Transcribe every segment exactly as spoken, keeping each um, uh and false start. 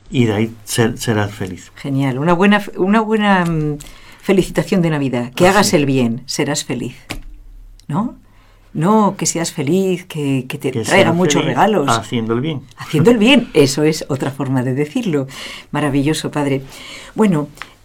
y de ahí ser, serás feliz. Genial, una buena, una buena um, felicitación de Navidad. Que Así. hagas el bien, serás feliz, ¿no? No, que seas feliz, que, que te que traiga muchos regalos. Haciendo el bien. Haciendo el bien, eso es otra forma de decirlo. Maravilloso, Padre. Bueno,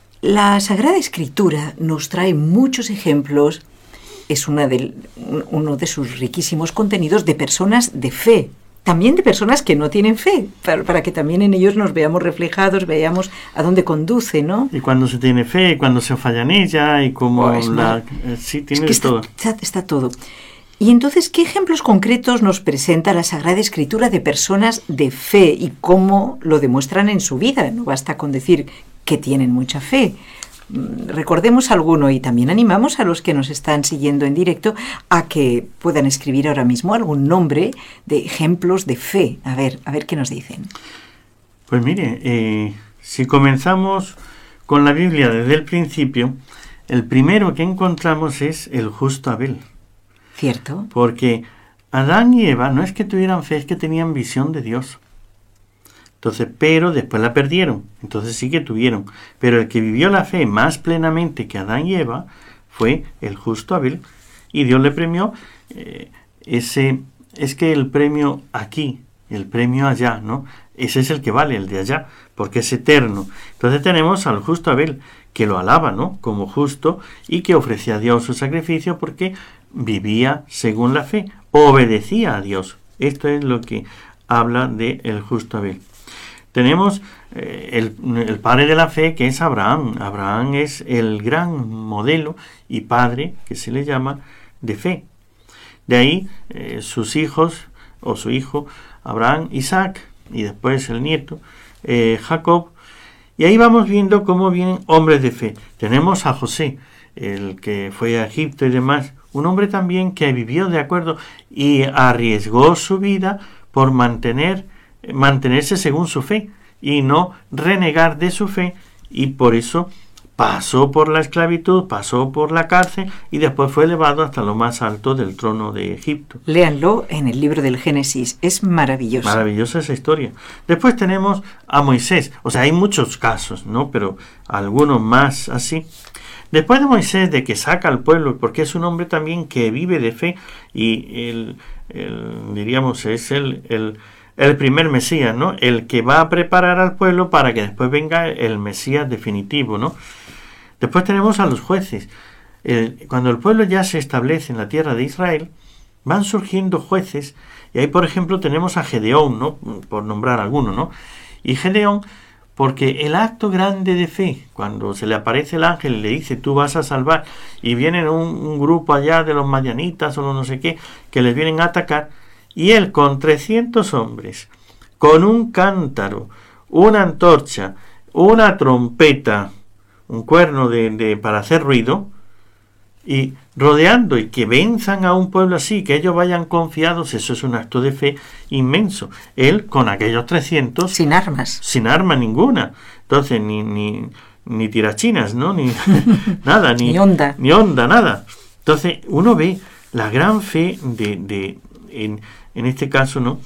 la Sagrada Escritura nos trae muchos ejemplos, es una de, uno de sus riquísimos contenidos de personas de fe, también de personas que no tienen fe, para, para que también en ellos nos veamos reflejados, veamos a dónde conduce, ¿no? Y cuando se tiene fe, y cuando se falla en ella, y como oh, la... Eh, sí, tiene es que está, todo. Está, está todo. Y entonces, ¿qué ejemplos concretos nos presenta la Sagrada Escritura de personas de fe y cómo lo demuestran en su vida? No basta con decir que tienen mucha fe. Recordemos alguno y también animamos a los que nos están siguiendo en directo a que puedan escribir ahora mismo algún nombre de ejemplos de fe. A ver, a ver qué nos dicen. Pues mire, eh, si comenzamos con la Biblia desde el principio, el primero que encontramos es el justo Abel. Cierto. Porque Adán y Eva no es que tuvieran fe, es que tenían visión de Dios. Entonces, pero después la perdieron. Entonces sí que tuvieron. Pero el que vivió la fe más plenamente que Adán y Eva fue el justo Abel. Y Dios le premió eh, ese... Es que el premio aquí, el premio allá, ¿no? Ese es el que vale, el de allá, porque es eterno. Entonces tenemos al justo Abel, que lo alaba, ¿no? Como justo, y que ofrecía a Dios su sacrificio porque vivía según la fe, obedecía a Dios. Esto es lo que habla de el justo Abel. Tenemos eh, el, el padre de la fe, que es Abraham. Abraham es el gran modelo y padre, que se le llama, de fe. De ahí eh, sus hijos, o su hijo, Abraham, Isaac, y después el nieto, eh, Jacob. Y ahí vamos viendo cómo vienen hombres de fe. Tenemos a José, el que fue a Egipto y demás, un hombre también que vivió de acuerdo y arriesgó su vida por mantener, mantenerse según su fe y no renegar de su fe, y por eso pasó por la esclavitud, pasó por la cárcel y después fue elevado hasta lo más alto del trono de Egipto. Léanlo en el libro del Génesis, es maravilloso. Maravillosa esa historia. Después tenemos a Moisés, o sea, hay muchos casos, ¿no? Pero algunos más así. Después de Moisés, de que saca al pueblo, porque es un hombre también que vive de fe, y el, el, diríamos, es el, el, el primer Mesías, ¿no? El que va a preparar al pueblo para que después venga el Mesías definitivo, ¿no? Después tenemos a los jueces. El, cuando el pueblo ya se establece en la tierra de Israel, van surgiendo jueces, y ahí, por ejemplo, tenemos a Gedeón, ¿no? Por nombrar alguno, ¿no? Y Gedeón, porque el acto grande de fe, cuando se le aparece el ángel y le dice, tú vas a salvar, y vienen un, un grupo allá de los madianitas o los no sé qué, que les vienen a atacar, y él con trescientos hombres, con un cántaro, una antorcha, una trompeta, un cuerno de, de, para hacer ruido, y rodeando y que venzan a un pueblo así, que ellos vayan confiados, eso es un acto de fe inmenso. Él con aquellos trescientos... Sin armas. Sin arma ninguna. Entonces, ni, ni, ni tirachinas, ¿no? Ni nada. Ni, ni onda. Ni onda, nada. Entonces, uno ve la gran fe de, de en, en este caso, ¿no?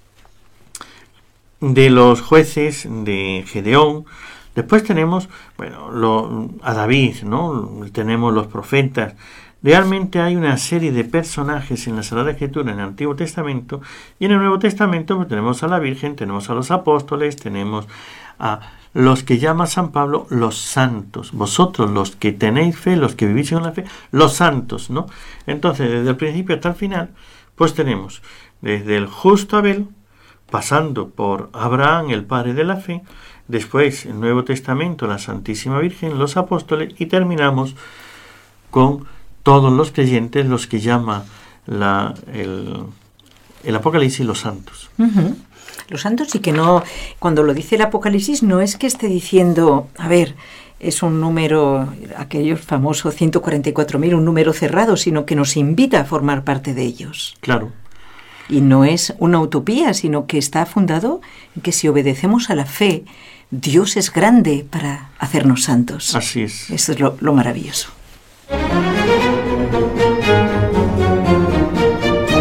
De los jueces, de Gedeón. Después tenemos, bueno, lo, a David, ¿no? Tenemos los profetas. Realmente hay una serie de personajes en la Sagrada Escritura, en el Antiguo Testamento, y en el Nuevo Testamento pues, tenemos a la Virgen, tenemos a los apóstoles, tenemos a los que llama San Pablo los santos. Vosotros, los que tenéis fe, los que vivís en la fe, los santos, ¿no? Entonces, desde el principio hasta el final, pues tenemos desde el justo Abel, pasando por Abraham, el padre de la fe, después el Nuevo Testamento, la Santísima Virgen, los apóstoles, y terminamos con todos los creyentes, los que llama la, el, el Apocalipsis los santos. Uh-huh. Los santos, y que no, cuando lo dice el Apocalipsis, no es que esté diciendo, a ver, es un número, aquellos famosos ciento cuarenta y cuatro mil, un número cerrado, sino que nos invita a formar parte de ellos. Claro. Y no es una utopía, sino que está fundado en que si obedecemos a la fe, Dios es grande para hacernos santos. Así es. Eso es lo, lo maravilloso.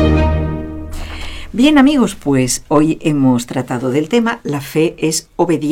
Bien, amigos, pues hoy hemos tratado del tema, la fe es obediencia.